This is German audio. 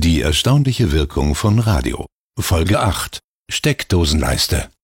Die erstaunliche Wirkung von Radio. Folge 8. Steckdosenleiste.